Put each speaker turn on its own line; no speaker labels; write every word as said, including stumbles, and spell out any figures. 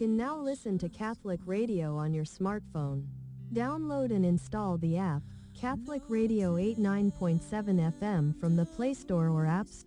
can now listen to Catholic Radio on your smartphone. Download and install the app, Catholic Radio eighty-nine point seven F M from the Play Store or App Store.